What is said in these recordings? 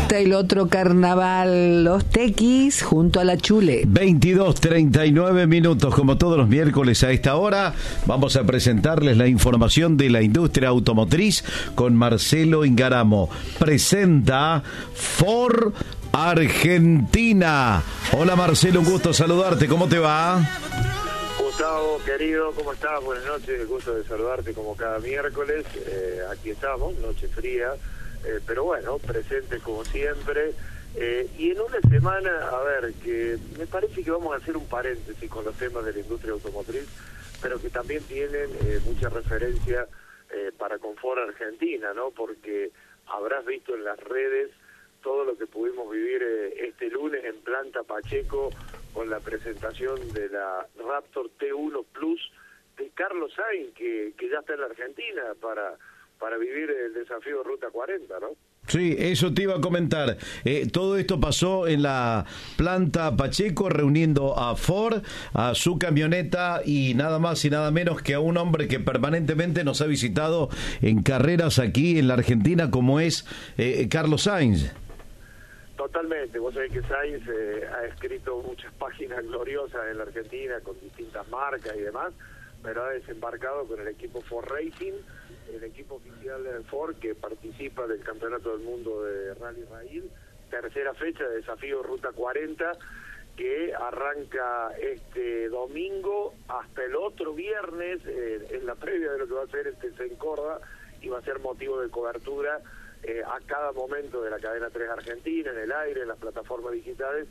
está el otro carnaval, los Tequis junto a la Chule. 22:39 minutos, como todos los miércoles a esta hora, vamos a presentarles la información de la industria automotriz con Marcelo Ingaramo. Presenta Ford Argentina. Hola Marcelo, un gusto saludarte, ¿cómo te va? Gustavo, querido, ¿cómo estás? Buenas noches, gusto de saludarte como cada miércoles. Aquí estamos, noche fría, pero bueno, presentes como siempre. Y en una semana, a ver, que me parece que vamos a hacer un paréntesis con los temas de la industria automotriz, pero que también tienen mucha referencia para Confort Argentina, ¿no? Porque habrás visto en las redes todo lo que pudimos vivir este lunes en Planta Pacheco con la presentación de la Raptor T1 Plus de Carlos Sainz, que ya está en la Argentina para vivir el desafío Ruta 40, ¿no? Sí, eso te iba a comentar. Todo esto pasó en la Planta Pacheco, reuniendo a Ford, a su camioneta y nada más y nada menos que a un hombre que permanentemente nos ha visitado en carreras aquí en la Argentina, como es Carlos Sainz. Totalmente, vos sabés que Sainz ha escrito muchas páginas gloriosas en la Argentina con distintas marcas y demás, pero ha desembarcado con el equipo Ford Racing, el equipo oficial de Ford que participa del Campeonato del Mundo de Rally Rail, tercera fecha de desafío Ruta 40, que arranca este domingo hasta el otro viernes, en la previa de lo que va a ser en Córdoba, y va a ser motivo de cobertura a cada momento de la cadena 3 Argentina, en el aire, en las plataformas digitales.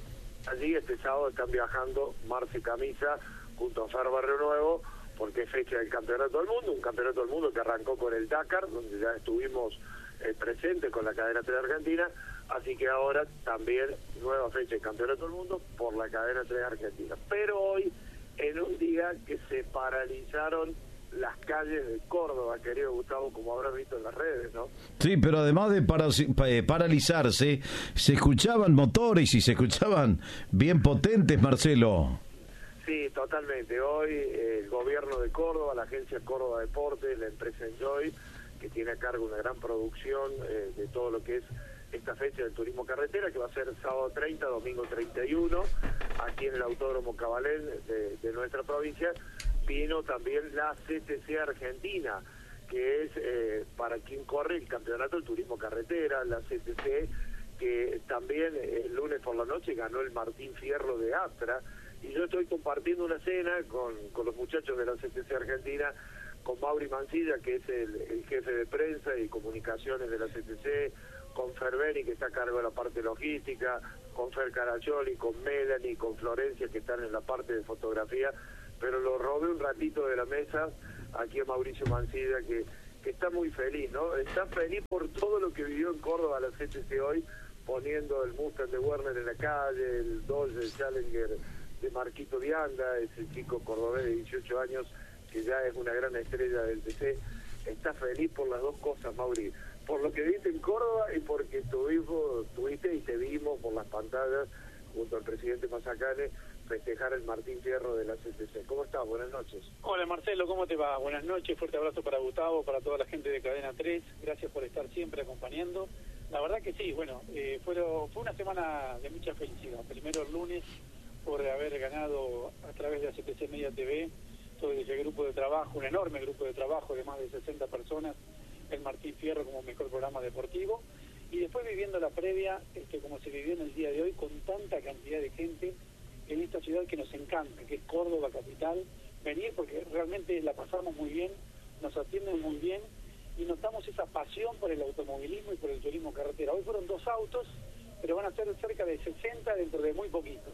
Allí este sábado están viajando Marce Camisa junto a Fer Barrio Nuevo, porque es fecha del Campeonato del Mundo, un Campeonato del Mundo que arrancó con el Dakar, donde ya estuvimos presentes con la cadena 3 Argentina, así que ahora también nueva fecha del Campeonato del Mundo por la cadena 3 Argentina. Pero hoy, en un día que se paralizaron las calles de Córdoba, querido Gustavo, como habrás visto en las redes, ¿no? Sí, pero además de paralizarse, se escuchaban motores y se escuchaban bien potentes, Marcelo. Sí, totalmente. Hoy el gobierno de Córdoba, la agencia Córdoba Deportes, la empresa Enjoy, que tiene a cargo una gran producción de todo lo que es esta fecha del turismo carretera, que va a ser sábado 30, domingo 31, aquí en el Autódromo Cabalén de nuestra provincia. Vino también la CTC Argentina, que es para quien corre el campeonato del turismo carretera, la CTC, que también el lunes por la noche ganó el Martín Fierro de Astra, y yo estoy compartiendo una cena con los muchachos de la CTC Argentina, con Mauri Mancilla, que es el jefe de prensa y comunicaciones de la CTC, con Ferbeni, que está a cargo de la parte logística, con Fer Caraccioli, con Melanie, con Florencia, que están en la parte de fotografía, pero lo robé un ratito de la mesa aquí a Mauricio Mancilla, que está muy feliz, ¿no? Está feliz por todo lo que vivió en Córdoba la CTC hoy, poniendo el Mustang de Werner en la calle, el Dodge, el Challenger de Marquito Vianda, ese chico cordobés de 18 años que ya es una gran estrella del TC. Está feliz por las dos cosas, Mauri, por lo que viste en Córdoba y porque tuviste y te vimos por las pantallas junto al presidente Mazacane festejar el Martín Fierro de la CTC. ¿Cómo estás? Buenas noches. Hola Marcelo, ¿cómo te va? Buenas noches, fuerte abrazo para Gustavo, para toda la gente de Cadena 3, gracias por estar siempre acompañando. La verdad que sí, bueno, fue una semana de mucha felicidad. Primero el lunes, por haber ganado a través de la CTC Media TV, todo ese grupo de trabajo, un enorme grupo de trabajo de más de 60 personas, el Martín Fierro como mejor programa deportivo, y después viviendo la previa, como se vivió en el día de hoy, con tanta cantidad de gente en esta ciudad que nos encanta, que es Córdoba capital, venir porque realmente la pasamos muy bien, nos atienden muy bien y notamos esa pasión por el automovilismo y por el turismo carretera. Hoy fueron 2 autos, pero van a ser cerca de 60 dentro de muy poquito.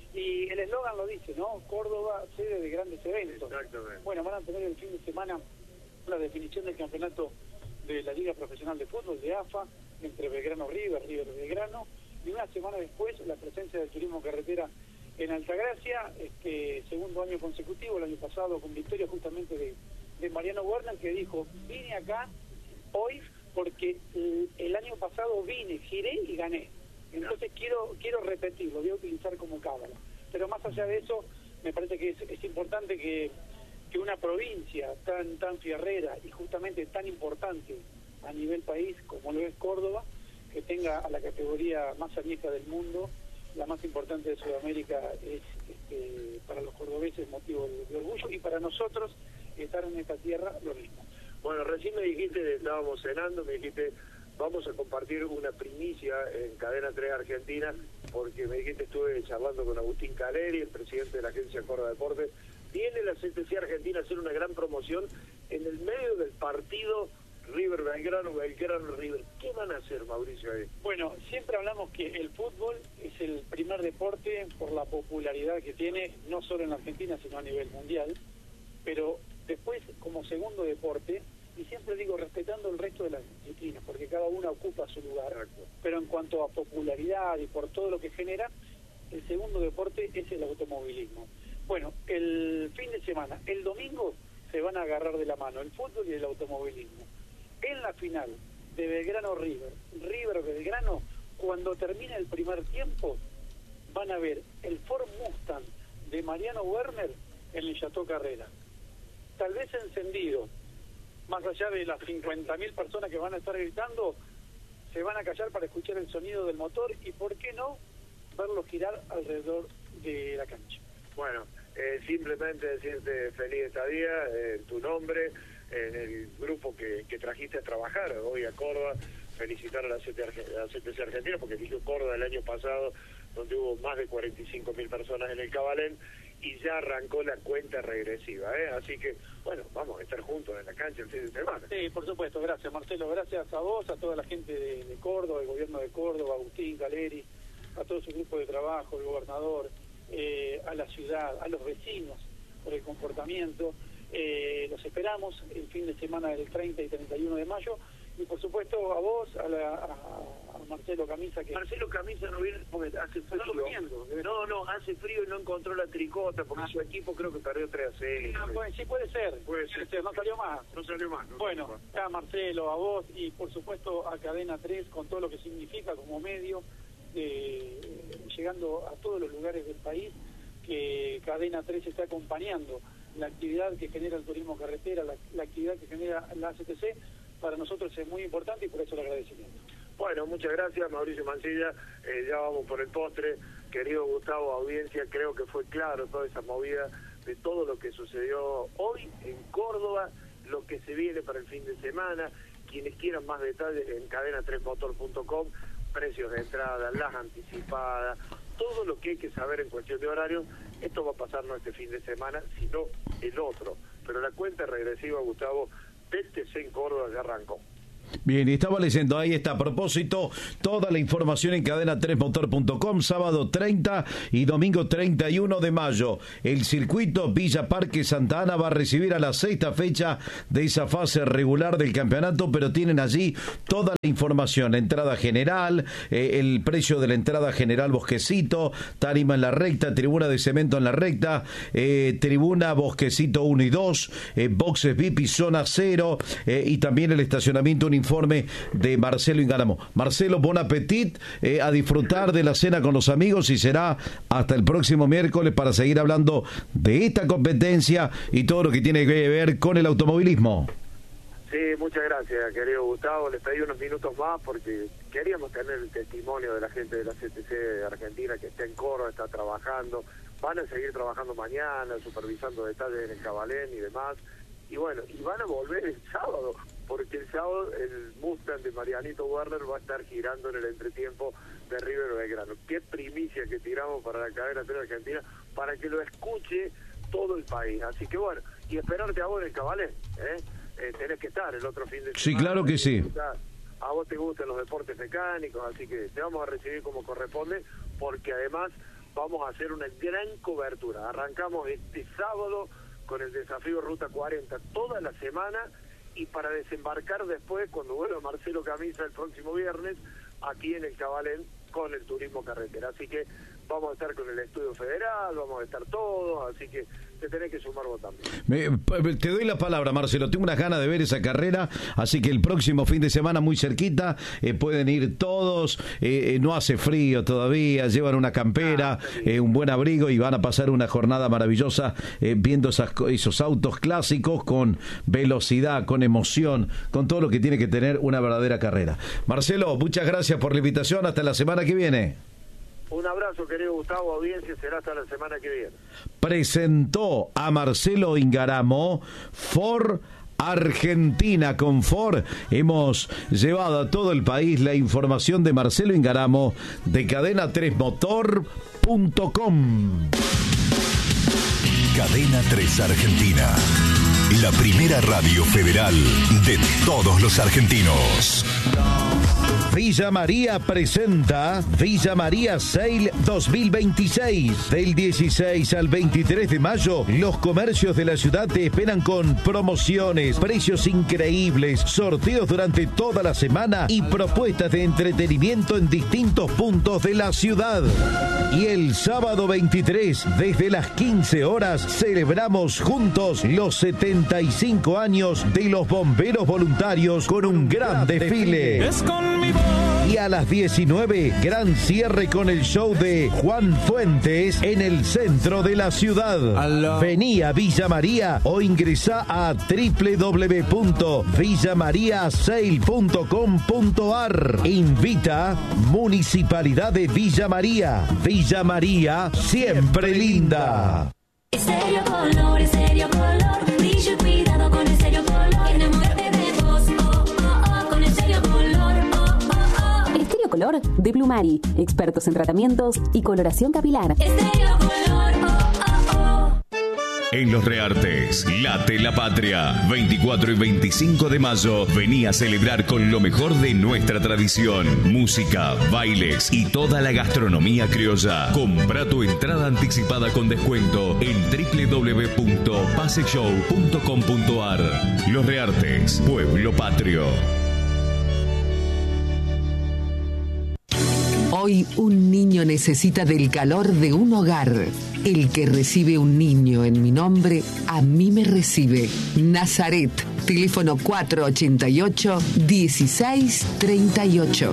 Y el eslogan lo dice, ¿no? Córdoba, sede de grandes eventos. Exactamente. Bueno, van a tener el fin de semana la definición del campeonato de la Liga Profesional de Fútbol, de AFA, entre Belgrano River, Belgrano, y una semana después la presencia del turismo carretera en Altagracia, segundo año consecutivo, el año pasado con victoria justamente de Mariano Werner, que dijo, vine acá hoy porque el año pasado vine, giré y gané. Entonces quiero repetirlo, voy a utilizar como cábala. Pero más allá de eso, me parece que es importante que una provincia tan fierrera y justamente tan importante a nivel país como lo es Córdoba, que tenga venga a la categoría más añeja del mundo, la más importante de Sudamérica, es para los cordobeses motivo de orgullo, y para nosotros estar en esta tierra lo mismo. Bueno, recién me dijiste, estábamos cenando, me dijiste, vamos a compartir una primicia en Cadena 3 Argentina, porque me dijiste, estuve charlando con Agustín Caleri, el presidente de la agencia Córdoba Deportes. Viene la CTC Argentina a hacer una gran promoción en el medio del partido River Belgrano, Belgrano River. ¿Qué van a hacer, Mauricio, ahí? Bueno, siempre hablamos que el fútbol es el primer deporte por la popularidad que tiene, no solo en la Argentina, sino a nivel mundial, pero después como segundo deporte, y siempre digo respetando el resto de las disciplinas, porque cada una ocupa su lugar. Exacto. Pero en cuanto a popularidad y por todo lo que genera, el segundo deporte es el automovilismo. Bueno, el fin de semana, el domingo, se van a agarrar de la mano el fútbol y el automovilismo. En la final de Belgrano-River, River-Belgrano, cuando termine el primer tiempo, van a ver el Ford Mustang de Mariano Werner en el Chateau Carrera. Tal vez encendido, más allá de las 50.000 personas que van a estar gritando, se van a callar para escuchar el sonido del motor y, ¿por qué no?, verlo girar alrededor de la cancha. Bueno, simplemente decirte feliz estadía en tu nombre, en el grupo que trajiste a trabajar hoy a Córdoba. Felicitar a la CTC Argentina, porque eligió Córdoba el año pasado, donde hubo más de 45.000 personas en el Cabalén, y ya arrancó la cuenta regresiva, Así que, bueno, vamos a estar juntos en la cancha el fin de semana. Sí, por supuesto, gracias Marcelo, gracias a vos, a toda la gente de Córdoba, el gobierno de Córdoba, Agustín Caleri, a todo su grupo de trabajo, el gobernador, a la ciudad, a los vecinos por el comportamiento. Los esperamos el fin de semana del 30 y 31 de mayo, y por supuesto a vos, a Marcelo Camisa, que Marcelo Camisa no viene porque hace frío. No, hace frío y no encontró la tricota, porque su equipo creo que perdió 3-0. Sí, puede ser, no salió más. No salió más. Bueno, a Marcelo, a vos, y por supuesto a Cadena 3, con todo lo que significa como medio, llegando a todos los lugares del país, que Cadena 3 está acompañando la actividad que genera el turismo carretera, la actividad que genera la ACTC. Para nosotros es muy importante y por eso el agradecimiento. Bueno, muchas gracias, Mauricio Mancilla. Ya vamos por el postre. Querido Gustavo, audiencia, creo que fue claro toda esa movida de todo lo que sucedió hoy en Córdoba, lo que se viene para el fin de semana. Quienes quieran más detalles en cadena3motor.com, precios de entrada, las anticipadas, todo lo que hay que saber en cuestión de horario. Esto va a pasar no este fin de semana, sino el otro. Pero la cuenta regresiva, Gustavo, TTC en Córdoba ya arrancó. Bien, y estaba leyendo, ahí está, a propósito, toda la información en cadena3motor.com, sábado 30 y domingo 31 de mayo. El circuito Villa Parque Santa Ana va a recibir a la sexta fecha de esa fase regular del campeonato, pero tienen allí toda la información, entrada general, el precio de la entrada general Bosquecito, tarima en la recta, tribuna de cemento en la recta, tribuna Bosquecito 1 y 2, boxes VIP y zona 0, y también el estacionamiento, un informe de Marcelo Ingáramo. Marcelo, bon appetit, a disfrutar de la cena con los amigos, y será hasta el próximo miércoles para seguir hablando de esta competencia y todo lo que tiene que ver con el automovilismo. Sí, muchas gracias, querido Gustavo. Les pedí unos minutos más porque queríamos tener el testimonio de la gente de la CTC de Argentina que está en Córdoba, está trabajando. Van a seguir trabajando mañana, supervisando detalles en el Cabalén y demás. Y bueno, y van a volver el sábado, porque el sábado el Mustang de Marianito Werner va a estar girando en el entretiempo de River Belgrano. Qué primicia que tiramos para la cadena 3 Argentina, para que lo escuche todo el país. Así que bueno, y esperarte a vos en el Cabalén, tenés que estar el otro fin de semana. Sí, claro que sí. A vos te gustan los deportes mecánicos, así que te vamos a recibir como corresponde, porque además vamos a hacer una gran cobertura. Arrancamos este sábado con el desafío Ruta 40 toda la semana, y para desembarcar después, cuando vuelva Marcelo Camisa el próximo viernes, aquí en el Cabalén con el turismo carretera. Así que vamos a estar con el Estudio Federal, vamos a estar todos, así que te tenés que sumar vos también. Te doy la palabra, Marcelo, tengo unas ganas de ver esa carrera, así que el próximo fin de semana muy cerquita, pueden ir todos, no hace frío todavía, llevan una campera, un buen abrigo y van a pasar una jornada maravillosa viendo esos autos clásicos con velocidad, con emoción, con todo lo que tiene que tener una verdadera carrera. Marcelo, muchas gracias por la invitación, hasta la semana que viene. Un abrazo, querido Gustavo, audiencia, será hasta la semana que viene. Presentó a Marcelo Ingaramo Ford Argentina. Con Ford hemos llevado a todo el país la información de Marcelo Ingaramo de cadena3motor.com. Cadena 3 Argentina, la primera radio federal de todos los argentinos. Villa María presenta Villa María Sale 2026. Del 16 al 23 de mayo, los comercios de la ciudad te esperan con promociones, precios increíbles, sorteos durante toda la semana y propuestas de entretenimiento en distintos puntos de la ciudad. Y el sábado 23, desde las 15 horas, celebramos juntos los 75 años de los bomberos voluntarios con un gran desfile. Y a las 19, gran cierre con el show de Juan Fuentes en el centro de la ciudad. Vení a Villa María o ingresá a www.villamariasale.com.ar. Invita Municipalidad de Villa María. Villa María, siempre linda. Estéreo Color, Estéreo Color, brillo y cuidado con Estéreo Color. Enamórate de vos, oh, oh, oh, con Estéreo Color, oh, oh, oh. Estéreo Color de Blumari, expertos en tratamientos y coloración capilar. Estéreo Color, oh, oh, oh. En Los Reartes, late la patria. 24 y 25 de mayo, vení a celebrar con lo mejor de nuestra tradición. Música, bailes y toda la gastronomía criolla. Compra tu entrada anticipada con descuento en www.paseshow.com.ar. Los Reartes, pueblo patrio. Hoy un niño necesita del calor de un hogar. El que recibe un niño en mi nombre, a mí me recibe. Nazaret, teléfono 488-1638.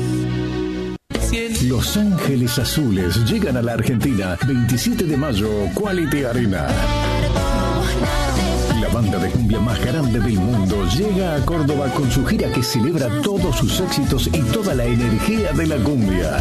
Los Ángeles Azules llegan a la Argentina. 27 de mayo, Quality Arena. La banda de cumbia más grande del mundo llega a Córdoba con su gira que celebra todos sus éxitos y toda la energía de la cumbia.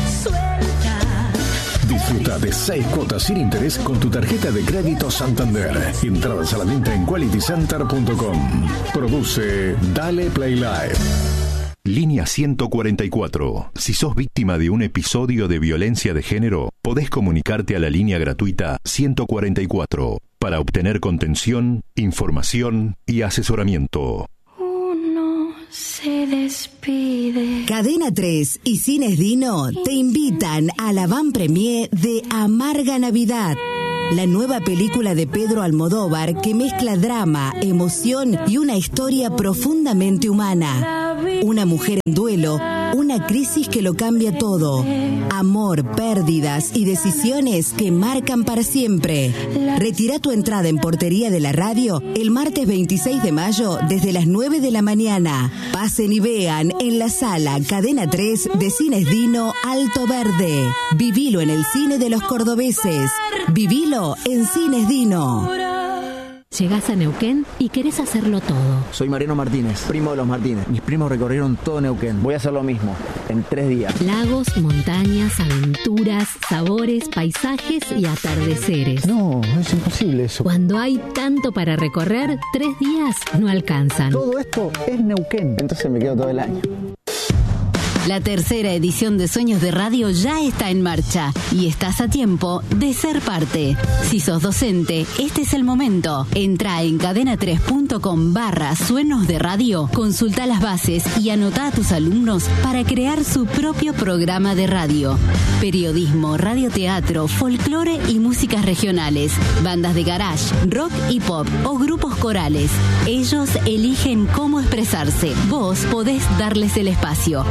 Disfruta de 6 cuotas sin interés con tu tarjeta de crédito Santander. Entradas a la venta en qualitycenter.com. Produce Dale Play Live. Línea 144. Si sos víctima de un episodio de violencia de género, podés comunicarte a la línea gratuita 144 para obtener contención, información y asesoramiento. Uno se despide. Cadena 3 y Cines Dino te invitan a la van premier de Amarga Navidad, la nueva película de Pedro Almodóvar que mezcla drama, emoción y una historia profundamente humana. Una mujer en duelo, una crisis que lo cambia todo. Amor, pérdidas y decisiones que marcan para siempre. Retira tu entrada en Portería de la Radio el martes 26 de mayo desde las 9 de la mañana. Pasen y vean en la sala Cadena 3 de Cines Dino Alto Verde. Vivilo en el cine de los cordobeses. Vivilo en Cines Dino. Llegás a Neuquén y querés hacerlo todo. Soy Mariano Martínez, primo de los Martínez. Mis primos recorrieron todo Neuquén. Voy a hacer lo mismo, en 3 días. Lagos, montañas, aventuras, sabores, paisajes y atardeceres. No, es imposible eso. Cuando hay tanto para recorrer, 3 días no alcanzan. Todo esto es Neuquén. Entonces me quedo todo el año. La tercera edición de Sueños de Radio ya está en marcha y estás a tiempo de ser parte. Si sos docente, este es el momento. Entra en cadena3.com/Sueños de Radio, consulta las bases y anota a tus alumnos para crear su propio programa de radio. Periodismo, radioteatro, folclore y músicas regionales, bandas de garage, rock y pop o grupos corales. Ellos eligen cómo expresarse. Vos podés darles el espacio. Participa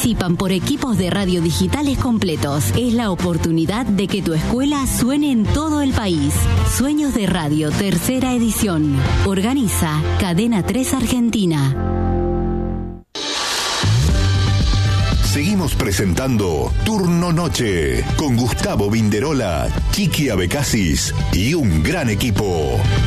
participan por equipos de radio digitales completos. Es la oportunidad de que tu escuela suene en todo el país. Sueños de Radio, tercera edición. Organiza Cadena 3 Argentina. Seguimos presentando Turno Noche con Gustavo Vinderola, Chiqui Abecasis y un gran equipo.